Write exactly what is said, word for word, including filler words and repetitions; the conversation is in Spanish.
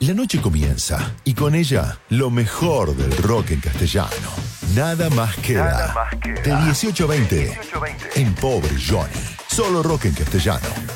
La noche comienza y con ella lo mejor del rock en castellano. Nada más queda. Nada más queda. De dieciocho a veinte dieciocho a veinte. en Pobre Johnny. Solo rock en castellano.